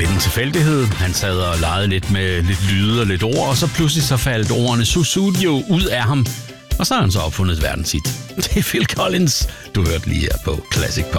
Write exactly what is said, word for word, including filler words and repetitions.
lidt en tilfældighed. Han sad og legede lidt med lidt lyde og lidt ord, og så pludselig så faldt ordene Sussudio ud af ham. Og så har han så opfundet verdenshit. Det er Phil Collins, du hørte lige her på Classic Pop.